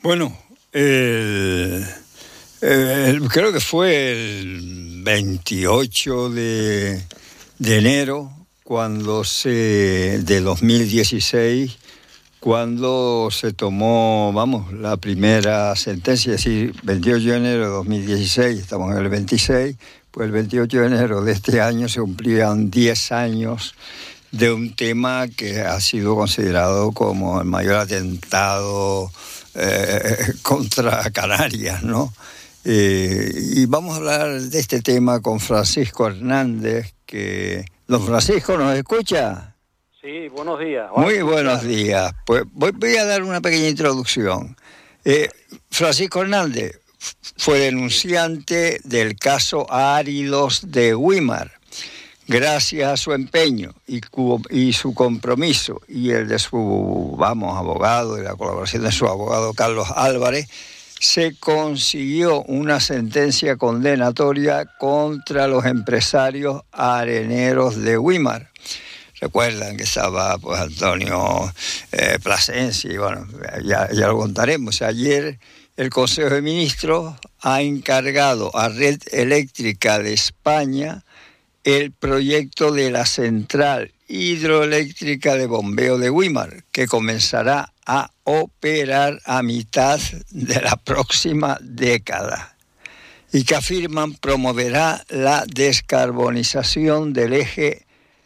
Bueno, creo que fue el 28 de enero de 2016, cuando se tomó, la primera sentencia, es decir, 28 de enero de 2016, estamos en el 26, pues el 28 de enero de este año se cumplían 10 años de un tema que ha sido considerado como el mayor atentado contra Canarias, ¿no? Y vamos a hablar de este tema con Francisco Hernández, Don Francisco, ¿nos escucha? Sí, buenos días. Muy buenos días. Pues voy a dar una pequeña introducción. Francisco Hernández fue denunciante del caso Áridos de Güímar. Gracias a su empeño y su compromiso y el de su, abogado y la colaboración de su abogado Carlos Álvarez, se consiguió una sentencia condenatoria contra los empresarios areneros de Güímar. Recuerdan que estaba pues Antonio Plasencia y bueno, ya lo contaremos. Ayer el Consejo de Ministros ha encargado a Red Eléctrica de España el proyecto de la central hidroeléctrica de bombeo de Güímar, que comenzará a operar a mitad de la próxima década y que afirman promoverá la descarbonización del eje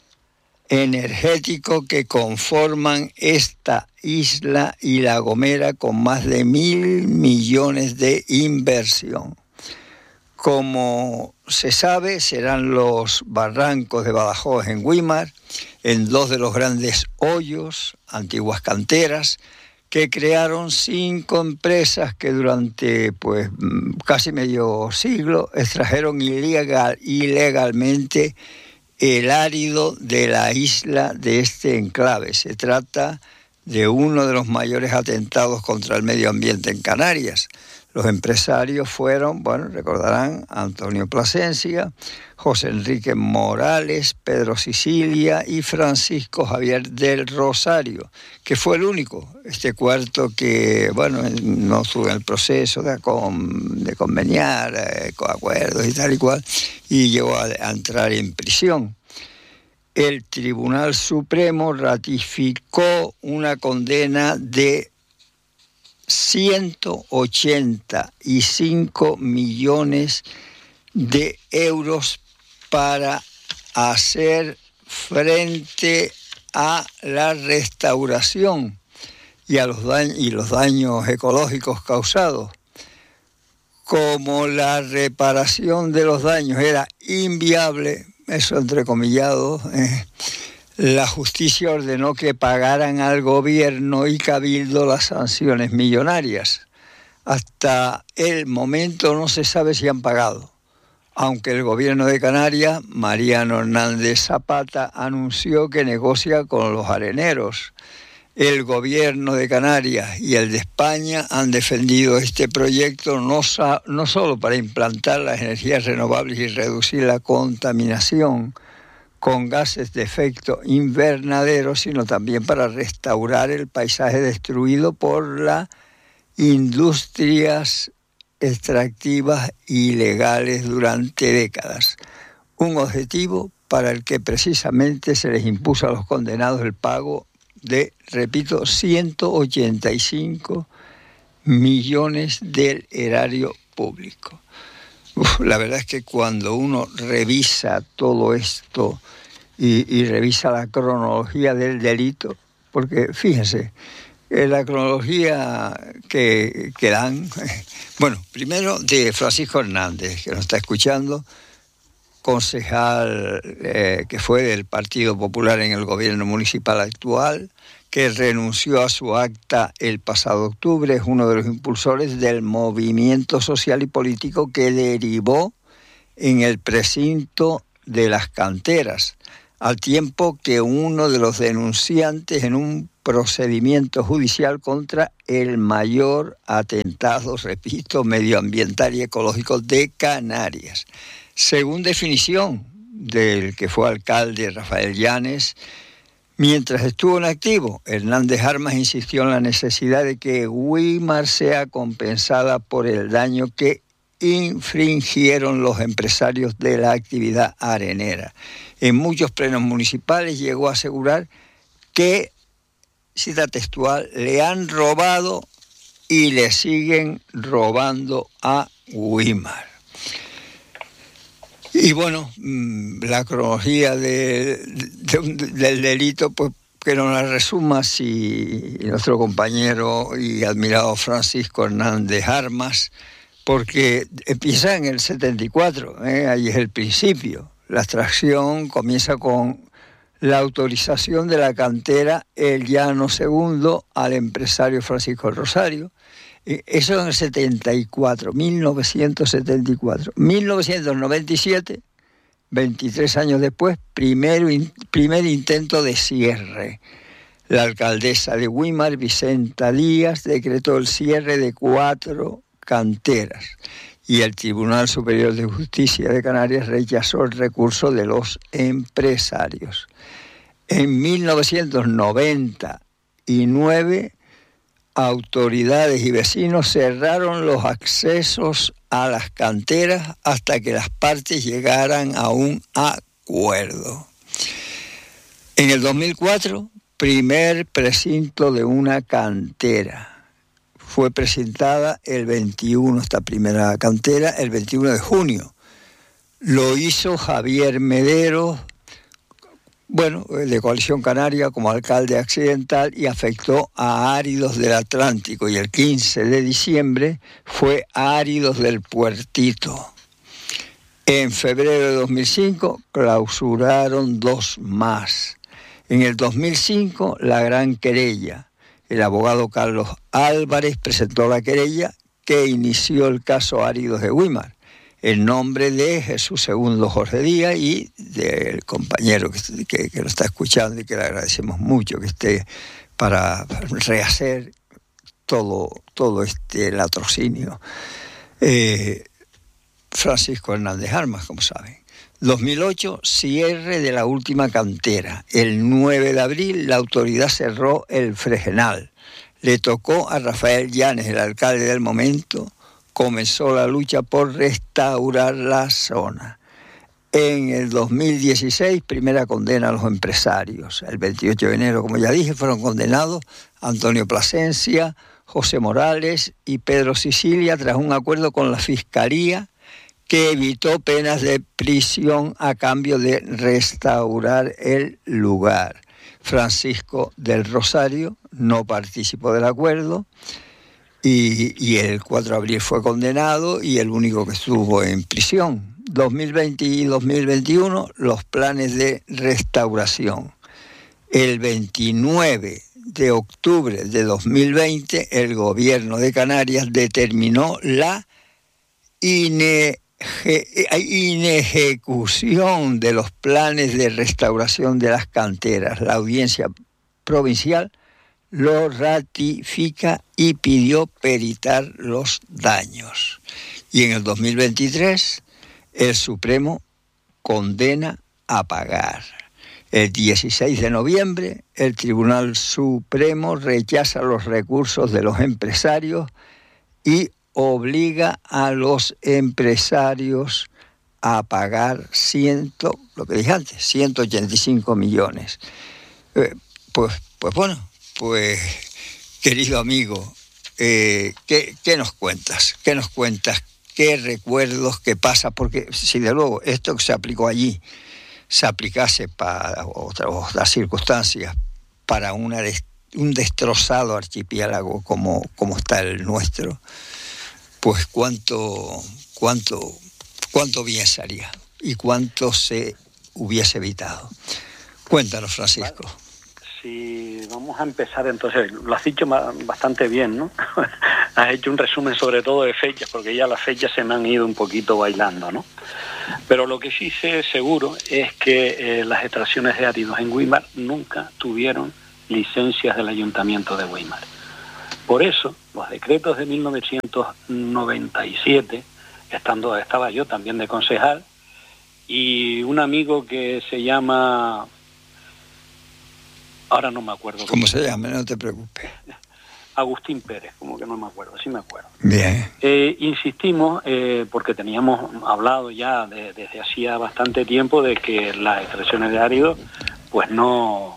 energético que conforman esta isla y La Gomera, con más de 1.000 millones de inversión. Como se sabe, serán los barrancos de Badajoz en Güímar, en dos de los grandes hoyos, antiguas canteras, que crearon 5 empresas que durante casi medio siglo extrajeron ilegalmente el árido de la isla de este enclave. Se trata de uno de los mayores atentados contra el medio ambiente en Canarias. Los empresarios fueron, recordarán, Antonio Plasencia, José Enrique Morales, Pedro Sicilia y Francisco Javier del Rosario, que fue el único, este cuarto que, no estuvo en el proceso de conveniar, con acuerdos y tal y cual, y llegó a entrar en prisión. El Tribunal Supremo ratificó una condena de 185 millones de euros para hacer frente a la restauración y a los daños ecológicos causados. Como la reparación de los daños era inviable, eso entrecomillado, la justicia ordenó que pagaran al gobierno y Cabildo las sanciones millonarias. Hasta el momento no se sabe si han pagado, aunque el gobierno de Canarias, Mariano Hernández Zapata, anunció que negocia con los areneros. El gobierno de Canarias y el de España han defendido este proyecto no solo para implantar las energías renovables y reducir la contaminación con gases de efecto invernadero, sino también para restaurar el paisaje destruido por las industrias extractivas ilegales durante décadas. Un objetivo para el que precisamente se les impuso a los condenados el pago de, 185 millones del erario público. La verdad es que cuando uno revisa todo esto y revisa la cronología del delito, porque fíjense, la cronología que dan, primero de Francisco Hernández, que nos está escuchando, concejal que fue del Partido Popular en el gobierno municipal actual, que renunció a su acta el pasado octubre, es uno de los impulsores del movimiento social y político que derivó en el precinto de las canteras, al tiempo que uno de los denunciantes en un procedimiento judicial contra el mayor atentado, repito, medioambiental y ecológico de Canarias. Según definición del que fue alcalde Rafael Llanes, Mientras estuvo en activo, Hernández Armas insistió en la necesidad de que Weimar sea compensada por el daño que infringieron los empresarios de la actividad arenera. En muchos plenos municipales llegó a asegurar que, cita textual, le han robado y le siguen robando a Weimar. Y bueno, la cronología del delito, pues que nos la resuma si nuestro compañero y admirado Francisco Hernández Armas, porque empieza en el 74, ahí es el principio. La extracción comienza con la autorización de la cantera El Llano II al empresario Francisco Rosario. Eso en el 74, 1974. 1997, 23 años después, primer intento de cierre. La alcaldesa de Weimar, Vicenta Díaz, decretó el cierre de 4 canteras y el Tribunal Superior de Justicia de Canarias rechazó el recurso de los empresarios. En 1999, autoridades y vecinos cerraron los accesos a las canteras hasta que las partes llegaran a un acuerdo. En el 2004, primer precinto de una cantera. Fue presentada esta primera cantera, el 21 de junio. Lo hizo Javier Medero, de Coalición Canaria, como alcalde accidental, y afectó a Áridos del Atlántico. Y el 15 de diciembre fue Áridos del Puertito. En febrero de 2005 clausuraron 2 más. En el 2005, la gran querella. El abogado Carlos Álvarez presentó la querella que inició el caso Áridos de Weimar, en nombre de Jesús II Jorge Díaz y del compañero que lo está escuchando y que le agradecemos mucho que esté para rehacer todo este latrocinio. Francisco Hernández Armas, como saben. 2008, cierre de la última cantera. El 9 de abril, la autoridad cerró el Fregenal. Le tocó a Rafael Llanes, el alcalde del momento. Comenzó la lucha por restaurar la zona. En el 2016, primera condena a los empresarios. El 28 de enero, como ya dije, fueron condenados Antonio Plasencia, José Morales y Pedro Sicilia tras un acuerdo con la Fiscalía que evitó penas de prisión a cambio de restaurar el lugar. Francisco del Rosario no participó del acuerdo y el 4 de abril fue condenado y el único que estuvo en prisión. 2020 y 2021, los planes de restauración. El 29 de octubre de 2020, el gobierno de Canarias determinó la inejecución de los planes de restauración de las canteras. La audiencia provincial lo ratifica y pidió peritar los daños. Y en el 2023, el Supremo condena a pagar. El 16 de noviembre, el Tribunal Supremo rechaza los recursos de los empresarios y obliga a los empresarios a pagar 185 millones. Pues, querido amigo, ¿qué nos cuentas? ¿Qué nos cuentas? ¿Qué recuerdos? ¿Qué pasa? Porque, si de luego esto que se aplicó allí se aplicase para otras circunstancias, para un destrozado archipiélago como está el nuestro, pues cuánto bien sería y cuánto se hubiese evitado. Cuéntanos, Francisco. Sí, vamos a empezar entonces. Lo has dicho bastante bien, ¿no? Has hecho un resumen sobre todo de fechas, porque ya las fechas se me han ido un poquito bailando, ¿no? Pero lo que sí sé seguro es que las extracciones de áridos en Weimar nunca tuvieron licencias del Ayuntamiento de Weimar. Por eso, los decretos de 1997, estaba yo también de concejal, y un amigo que se llama Ahora no me acuerdo. ¿Cómo se llama? No te preocupes. Agustín Pérez, como que no me acuerdo, sí me acuerdo. Bien. Insistimos, porque teníamos hablado ya desde hacía bastante tiempo de que las extracciones de árido pues no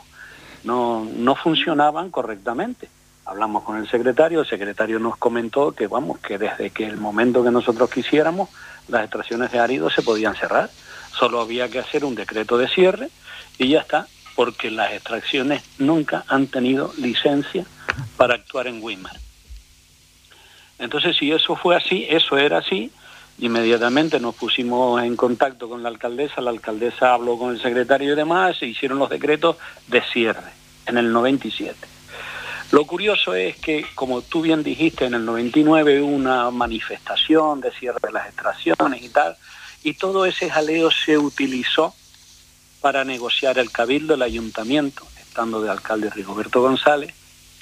funcionaban correctamente. Hablamos con el secretario nos comentó que que desde que el momento que nosotros quisiéramos, las extracciones de árido se podían cerrar. Solo había que hacer un decreto de cierre y ya está, porque las extracciones nunca han tenido licencia para actuar en Güímar. Entonces, si eso era así, inmediatamente nos pusimos en contacto con la alcaldesa habló con el secretario y demás, se hicieron los decretos de cierre en el 97. Lo curioso es que, como tú bien dijiste, en el 99 hubo una manifestación de cierre de las extracciones y todo ese jaleo se utilizó para negociar el cabildo, el ayuntamiento, estando de alcalde Rigoberto González,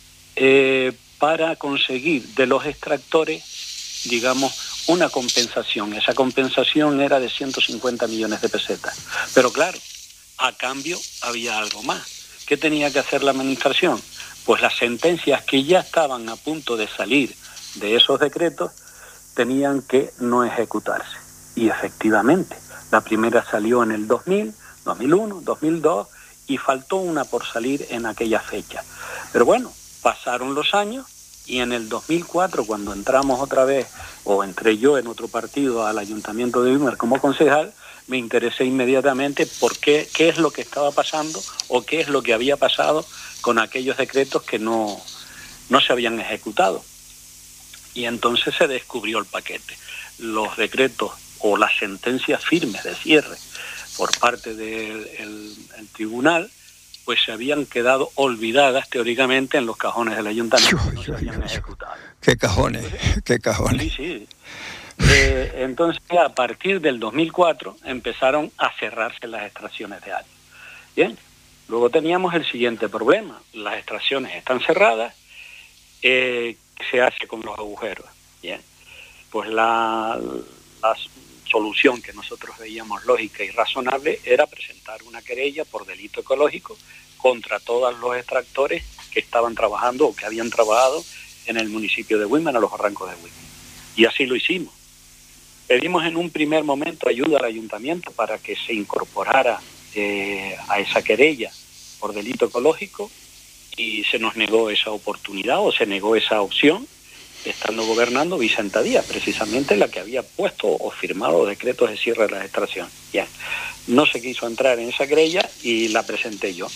para conseguir de los extractores, digamos, una compensación. Esa compensación era de 150 millones de pesetas. Pero claro, a cambio había algo más. ¿Qué tenía que hacer la administración? Pues las sentencias que ya estaban a punto de salir de esos decretos tenían que no ejecutarse. Y efectivamente, la primera salió en el 2000, 2001, 2002 y faltó una por salir en aquella fecha. Pero bueno, pasaron los años y en el 2004, cuando entramos otra vez, o entré yo en otro partido al Ayuntamiento de Güímar como concejal, me interesé inmediatamente por qué es lo que estaba pasando o qué es lo que había pasado con aquellos decretos que no se habían ejecutado. Y entonces se descubrió el paquete. Los decretos o las sentencias firmes de cierre por parte del tribunal, pues se habían quedado olvidadas teóricamente en los cajones del ayuntamiento, no se habían ejecutado. ¿Qué cajones? ¿Qué cajones? Sí. Entonces, a partir del 2004 empezaron a cerrarse las extracciones de árido. Bien, luego teníamos el siguiente problema. Las extracciones están cerradas, ¿qué se hace con los agujeros? Bien, pues la solución que nosotros veíamos lógica y razonable era presentar una querella por delito ecológico contra todos los extractores que estaban trabajando o que habían trabajado en el municipio de Güímar, en los barrancos de Güímar. Y así lo hicimos. Pedimos en un primer momento ayuda al ayuntamiento para que se incorporara a esa querella por delito ecológico y se nos negó esa oportunidad o se negó esa opción, estando gobernando Vicenta Díaz, precisamente la que había puesto o firmado decretos de cierre de las extracciones. Ya, no se quiso entrar en esa querella y la presenté yo.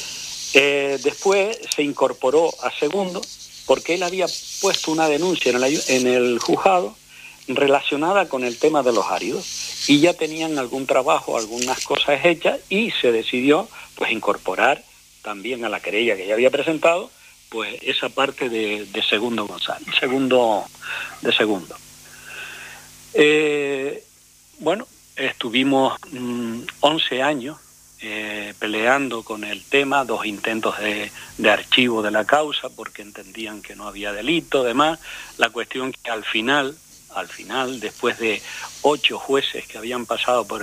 Después se incorporó a Segundo porque él había puesto una denuncia en el juzgado relacionada con el tema de los áridos y ya tenían algún trabajo, algunas cosas hechas y se decidió pues incorporar también a la querella que ya había presentado pues esa parte de Segundo González, de Segundo. Bueno, estuvimos 11 años peleando con el tema, 2 intentos de archivo de la causa porque entendían que no había delito, demás. La cuestión que al final, después de 8 jueces que habían pasado por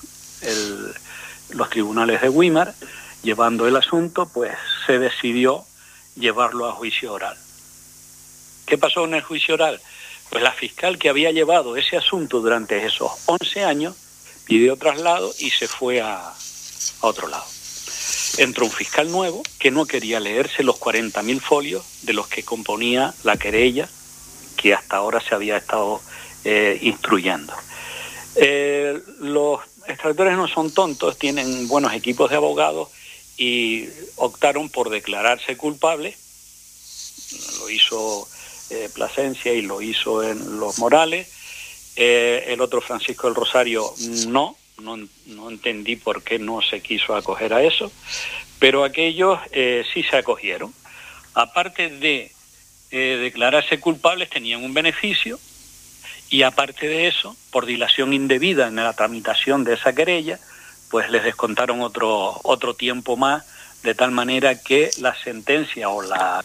los tribunales de Güímar, llevando el asunto, pues se decidió llevarlo a juicio oral. ¿Qué pasó en el juicio oral? Pues la fiscal que había llevado ese asunto durante esos 11 años pidió traslado y se fue a otro lado. Entró un fiscal nuevo que no quería leerse los 40.000 folios de los que componía la querella que hasta ahora se había estado instruyendo. Los extractores no son tontos, tienen buenos equipos de abogados y optaron por declararse culpables. Lo hizo Plasencia y lo hizo en Los Morales. El otro, Francisco del Rosario, no entendí por qué no se quiso acoger a eso, pero aquellos sí se acogieron. Aparte de declararse culpables, tenían un beneficio y aparte de eso, por dilación indebida en la tramitación de esa querella, pues les descontaron otro tiempo más, de tal manera que la sentencia o la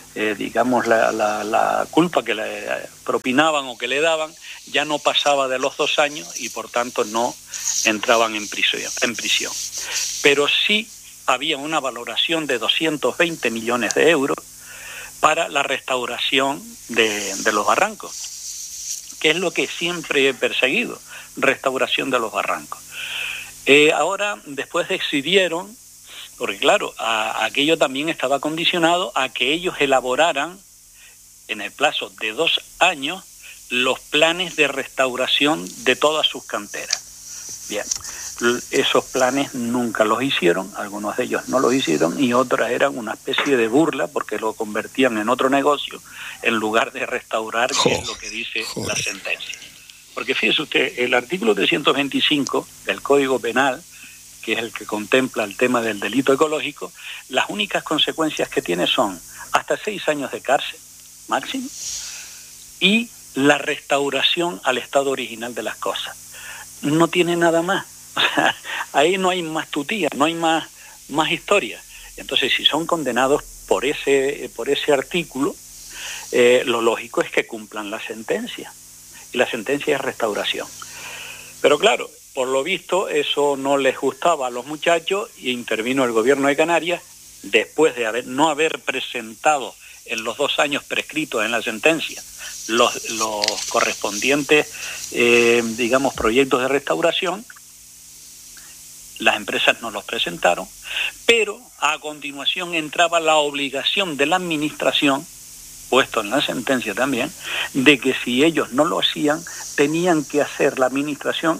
culpa que le propinaban o que le daban ya no pasaba de los 2 años y por tanto no entraban en prisión. Pero sí había una valoración de 220 millones de euros para la restauración de los barrancos, que es lo que siempre he perseguido, restauración de los barrancos. Ahora, después decidieron, porque claro, aquello también estaba condicionado a que ellos elaboraran en el plazo de 2 años los planes de restauración de todas sus canteras. Bien, esos planes nunca los hicieron, algunos de ellos no los hicieron y otras eran una especie de burla porque lo convertían en otro negocio en lugar de restaurar, que es lo que dice la sentencia. Porque fíjese usted, el artículo 325 del Código Penal, que es el que contempla el tema del delito ecológico, las únicas consecuencias que tiene son hasta 6 años de cárcel máximo y la restauración al estado original de las cosas. No tiene nada más. O sea, ahí no hay más tutía, no hay más historia. Entonces, si son condenados por ese artículo, lo lógico es que cumplan la sentencia. Y la sentencia es restauración. Pero claro, por lo visto eso no les gustaba a los muchachos y intervino el gobierno de Canarias después de no haber presentado en los 2 años prescritos en la sentencia los correspondientes, proyectos de restauración. Las empresas no los presentaron, pero a continuación entraba la obligación de la administración, puesto en la sentencia también, de que si ellos no lo hacían, tenían que hacer la administración,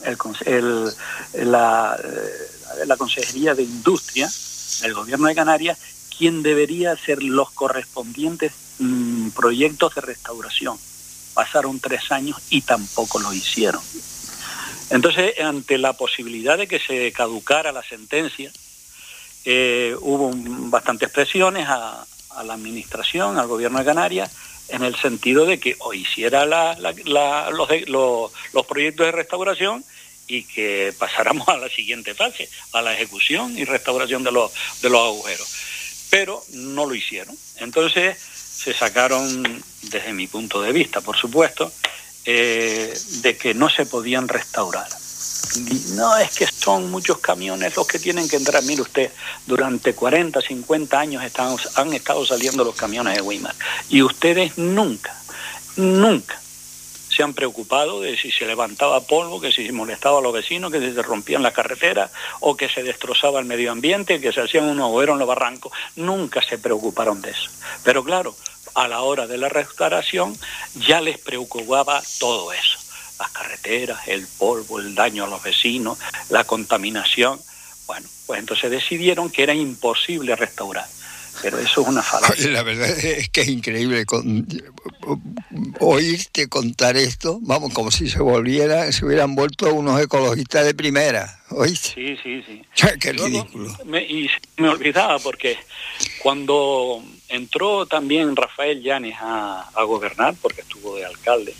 la Consejería de Industria, el Gobierno de Canarias, quien debería hacer los correspondientes proyectos de restauración. Pasaron 3 años y tampoco lo hicieron. Entonces, ante la posibilidad de que se caducara la sentencia, hubo bastantes presiones a la administración, al gobierno de Canarias, en el sentido de que o hiciera los proyectos de restauración y que pasáramos a la siguiente fase, a la ejecución y restauración de los agujeros. Pero no lo hicieron. Entonces se sacaron, desde mi punto de vista, por supuesto, de que no se podían restaurar. No, es que son muchos camiones los que tienen que entrar. Mire usted, durante 40, 50 años han estado saliendo los camiones de Weimar. Y ustedes nunca se han preocupado de si se levantaba polvo, que si se molestaba a los vecinos, que si se rompían las carreteras o que se destrozaba el medio ambiente, que se hacían unos agujeros en los barrancos. Nunca se preocuparon de eso. Pero claro, a la hora de la restauración ya les preocupaba todo eso. Las carreteras, el polvo, el daño a los vecinos, la contaminación. Bueno, pues entonces decidieron que era imposible restaurar. Pero eso es una falacia. La verdad es que es increíble oírte contar esto, vamos, como si se hubieran vuelto unos ecologistas de primera, ¿oíste? Sí. Qué ridículo. Me olvidaba porque cuando entró también Rafael Llanes a gobernar, porque estuvo de alcalde,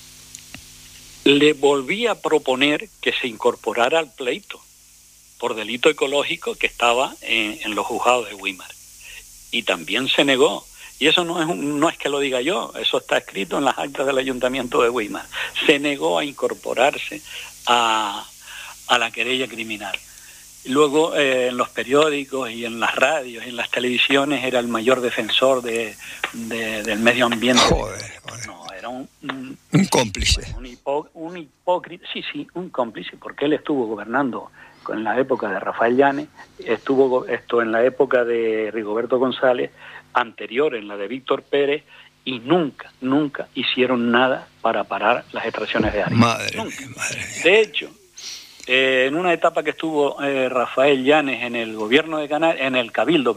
le volví a proponer que se incorporara al pleito por delito ecológico que estaba en los juzgados de Weimar. Y también se negó. Y eso no es que lo diga yo, eso está escrito en las actas del Ayuntamiento de Weimar. Se negó a incorporarse a la querella criminal. Luego en los periódicos y en las radios y en las televisiones era el mayor defensor del medio ambiente. Joder. No, era un cómplice. Un hipócrita, sí, un cómplice, porque él estuvo gobernando en la época de Rafael Llanes, estuvo en la época de Rigoberto González, anterior en la de Víctor Pérez, y nunca hicieron nada para parar las extracciones de árido. Madre mía. De hecho, en una etapa que estuvo Rafael Llanes en el gobierno de Canarias, en el Cabildo,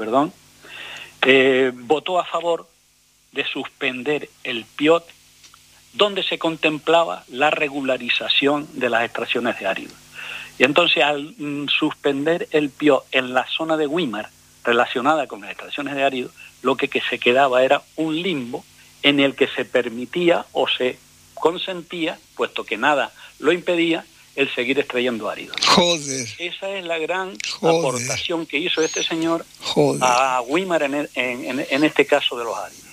votó a favor de suspender el PIOT, donde se contemplaba la regularización de las extracciones de árido. Y entonces, al suspender el PIOT en la zona de Weimar, relacionada con las extracciones de árido, lo que se quedaba era un limbo en el que se permitía o se consentía, puesto que nada lo impedía, el seguir extrayendo árido. Joder. Esa es la gran aportación que hizo este señor a Weimar en este caso de los áridos.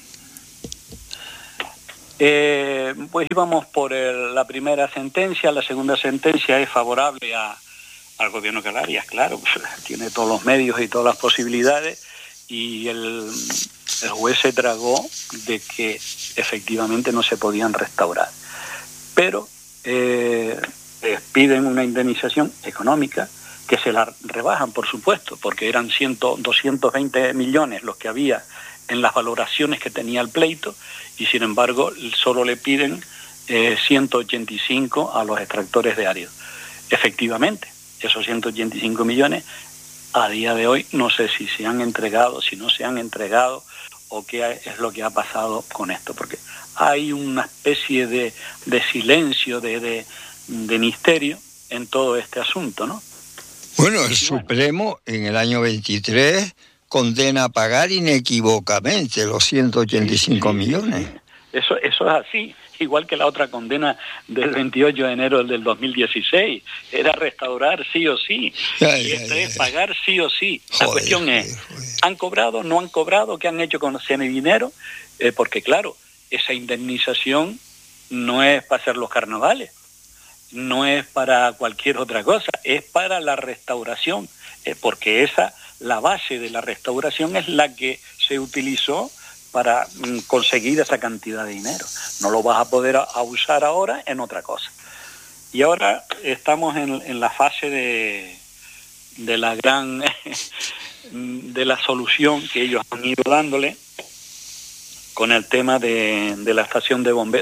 Pues íbamos por la primera sentencia. La segunda sentencia es favorable a al gobierno de Canarias, claro, pues, tiene todos los medios y todas las posibilidades, y el juez se tragó de que efectivamente no se podían restaurar. Pero les piden una indemnización económica, que se la rebajan, por supuesto, porque eran 220 millones los que había en las valoraciones que tenía el pleito, y sin embargo solo le piden 185 a los extractores de árido. Efectivamente, esos 185 millones a día de hoy no sé si se han entregado, si no se han entregado, o qué es lo que ha pasado con esto, porque hay una especie de silencio, de misterio en todo este asunto, ¿no? Bueno, el Supremo en el año 23 condena a pagar inequívocamente los 185 millones. Eso es así, igual que la otra condena del 28 de enero del 2016, era restaurar sí o sí, y es pagar sí o sí. La cuestión es, ¿han cobrado, no han cobrado? ¿Qué han hecho con ese dinero? Porque claro, esa indemnización no es para hacer los carnavales, no es para cualquier otra cosa, es para la restauración, porque la base de la restauración es la que se utilizó para conseguir esa cantidad de dinero. No lo vas a poder usar ahora en otra cosa. Y ahora estamos en la fase de la gran de la solución que ellos han ido dándole con el tema de la estación de bombeo,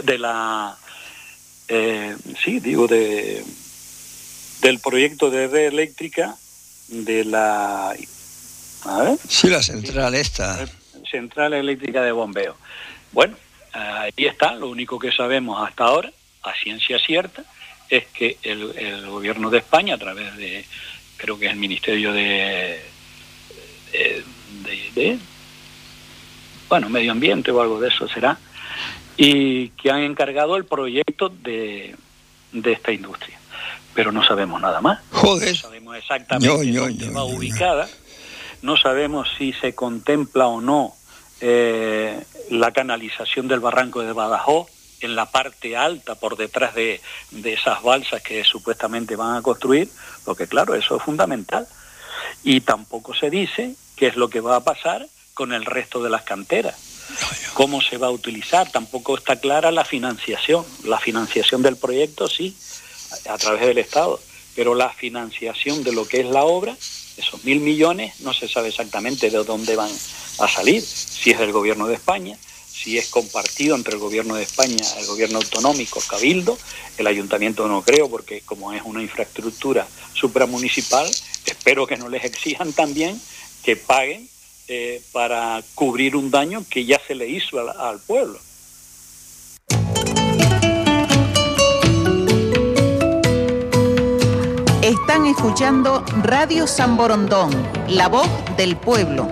del proyecto de red eléctrica de la... la central esta. Central eléctrica de bombeo. Bueno, ahí está, lo único que sabemos hasta ahora, a ciencia cierta, es que el gobierno de España, a través de, creo que es el Ministerio de Medio Ambiente o algo de eso será, y que han encargado el proyecto de esta industria. Pero no sabemos nada más. Joder. No sabemos exactamente dónde va ubicada. No sabemos si se contempla o no la canalización del barranco de Badajoz en la parte alta, por detrás de esas balsas que supuestamente van a construir, porque claro, eso es fundamental. Y tampoco se dice qué es lo que va a pasar con el resto de las canteras, cómo se va a utilizar. Tampoco está clara la financiación del proyecto, sí, a través del Estado, pero la financiación de lo que es la obra, esos 1.000 millones, no se sabe exactamente de dónde van a salir, si es del gobierno de España, si es compartido entre el gobierno de España, el gobierno autonómico, Cabildo, el ayuntamiento no creo, porque como es una infraestructura supramunicipal, espero que no les exijan también que paguen para cubrir un daño que ya se le hizo al pueblo. Están escuchando Radio San Borondón, la voz del pueblo.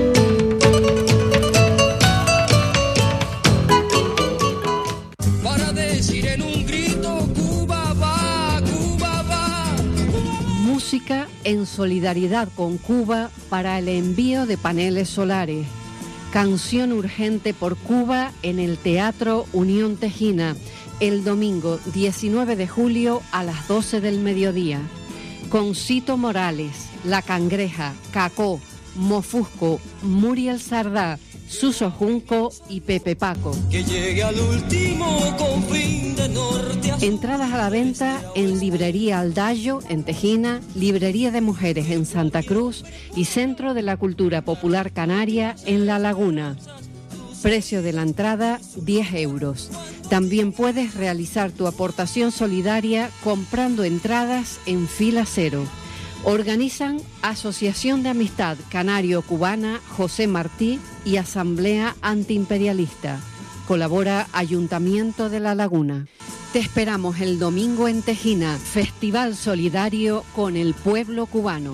Para decir en un grito, Cuba va, Cuba va. Música en solidaridad con Cuba para el envío de paneles solares. Canción urgente por Cuba en el Teatro Unión Tejina, el domingo 19 de julio a las 12 del mediodía. Con Cito Morales, La Cangreja, Cacó, Mofusco, Muriel Sardá, Suso Junco y Pepe Paco. Que llegue al último confín de norte a... Entradas a la venta en Librería Aldallo, en Tejina, Librería de Mujeres en Santa Cruz y Centro de la Cultura Popular Canaria en La Laguna. Precio de la entrada, 10 euros. También puedes realizar tu aportación solidaria comprando entradas en Fila Cero. Organizan Asociación de Amistad Canario-Cubana José Martí y Asamblea Antiimperialista. Colabora Ayuntamiento de La Laguna. Te esperamos el domingo en Tejina, Festival Solidario con el pueblo cubano.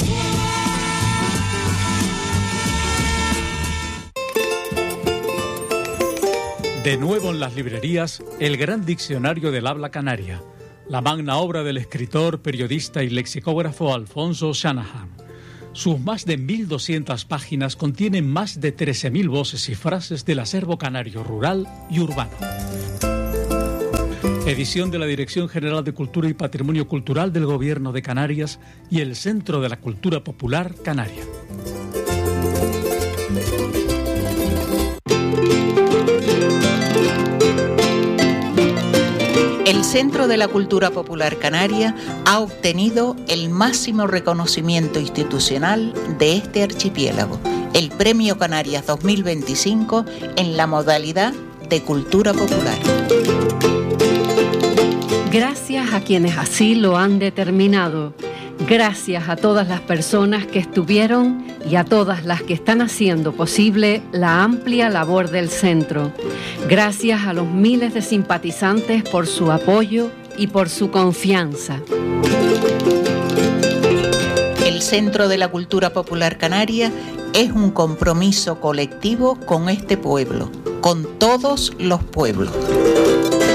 De nuevo en las librerías, el gran diccionario del habla canaria, la magna obra del escritor, periodista y lexicógrafo Alfonso Shanahan. Sus más de 1.200 páginas contienen más de 13.000 voces y frases del acervo canario rural y urbano. Edición de la Dirección General de Cultura y Patrimonio Cultural del Gobierno de Canarias y el Centro de la Cultura Popular Canaria. El Centro de la Cultura Popular Canaria ha obtenido el máximo reconocimiento institucional de este archipiélago, el Premio Canarias 2025 en la modalidad de Cultura Popular. Gracias a quienes así lo han determinado. Gracias a todas las personas que estuvieron y a todas las que están haciendo posible la amplia labor del centro. Gracias a los miles de simpatizantes por su apoyo y por su confianza. El Centro de la Cultura Popular Canaria es un compromiso colectivo con este pueblo, con todos los pueblos.